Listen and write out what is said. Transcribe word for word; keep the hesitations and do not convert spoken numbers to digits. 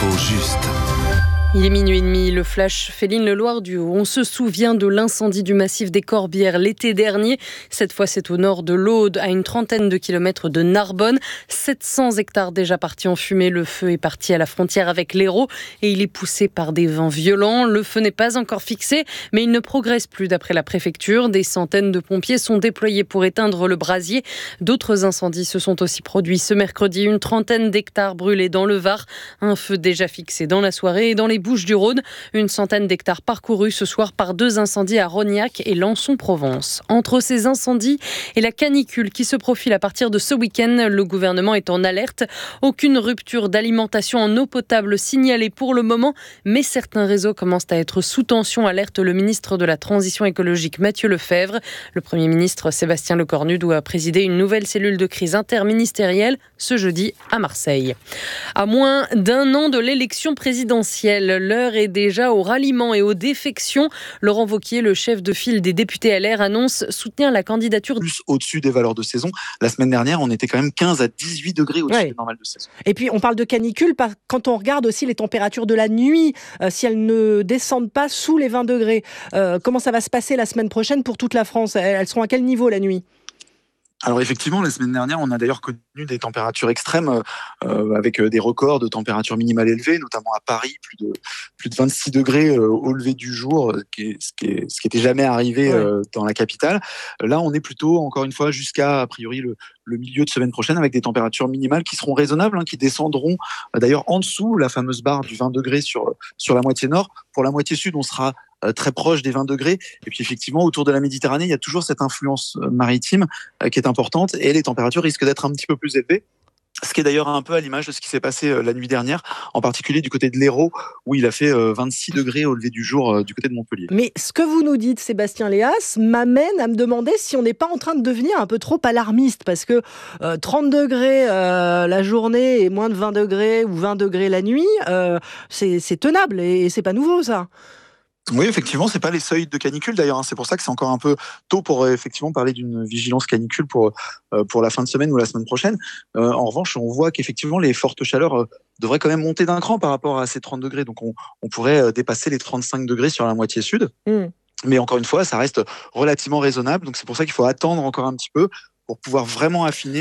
L'info juste. Il est minuit et demi, le flash Féline Le Loir du Haut. On se souvient de l'incendie du massif des Corbières l'été dernier. Cette fois, c'est au nord de l'Aude, à une trentaine de kilomètres de Narbonne. sept cents hectares déjà partis en fumée. Le feu est parti à la frontière avec l'Hérault et il est poussé par des vents violents. Le feu n'est pas encore fixé, mais il ne progresse plus d'après la préfecture. Des centaines de pompiers sont déployés pour éteindre le brasier. D'autres incendies se sont aussi produits ce mercredi. Une trentaine d'hectares brûlés dans le Var. Un feu déjà fixé dans la soirée et dans les Bouches-du-Rhône, une centaine d'hectares parcourus ce soir par deux incendies à Rognac et Lançon-Provence. Entre ces incendies et la canicule qui se profile à partir de ce week-end, le gouvernement est en alerte. Aucune rupture d'alimentation en eau potable signalée pour le moment, mais certains réseaux commencent à être sous tension, alerte le ministre de la Transition écologique Mathieu Lefèvre. Le Premier ministre Sébastien Lecornu doit présider une nouvelle cellule de crise interministérielle ce jeudi à Marseille. À moins d'un an de l'élection présidentielle, l'heure est déjà au ralliement et aux défections. Laurent Wauquiez, le chef de file des députés L R, annonce soutenir la candidature. Plus au-dessus des valeurs de saison. La semaine dernière, on était quand même quinze à dix-huit degrés au-dessus ouais. des normales de saison. Et puis, on parle de canicule quand on regarde aussi les températures de la nuit, euh, si elles ne descendent pas sous les vingt degrés. Euh, comment ça va se passer la semaine prochaine pour toute la France ? Elles seront à quel niveau la nuit ? Alors effectivement, la semaine dernière, on a d'ailleurs connu des températures extrêmes euh, avec des records de températures minimales élevées, notamment à Paris, plus de plus de vingt-six degrés euh, au lever du jour, ce qui est, ce qui est, ce qui était jamais arrivé ouais. euh, dans la capitale. Là, on est plutôt, encore une fois, jusqu'à a priori le, le milieu de semaine prochaine, avec des températures minimales qui seront raisonnables, hein, qui descendront euh, d'ailleurs en dessous la fameuse barre du vingt degrés sur sur la moitié nord. Pour la moitié sud, on sera euh, très proche des vingt degrés. Et puis effectivement, autour de la Méditerranée, il y a toujours cette influence euh, maritime euh, qui est importante, et les températures risquent d'être un petit peu plus élevées. Ce qui est d'ailleurs un peu à l'image de ce qui s'est passé euh, la nuit dernière, en particulier du côté de l'Hérault, où il a fait euh, vingt-six degrés au lever du jour euh, du côté de Montpellier. Mais ce que vous nous dites, Sébastien Léas, m'amène à me demander si on n'est pas en train de devenir un peu trop alarmiste, parce que euh, trente degrés euh, la journée et moins de vingt degrés ou vingt degrés la nuit, euh, c'est, c'est tenable et, et c'est pas nouveau ça. Oui, effectivement, c'est pas les seuils de canicule d'ailleurs. Hein. C'est pour ça que c'est encore un peu tôt pour euh, effectivement parler d'une vigilance canicule pour euh, pour la fin de semaine ou la semaine prochaine. Euh, en revanche, on voit qu'effectivement les fortes chaleurs euh, devraient quand même monter d'un cran par rapport à ces trente degrés. Donc on, on pourrait euh, dépasser les trente-cinq degrés sur la moitié sud. Mm. Mais encore une fois, ça reste relativement raisonnable. Donc c'est pour ça qu'il faut attendre encore un petit peu pour pouvoir vraiment affiner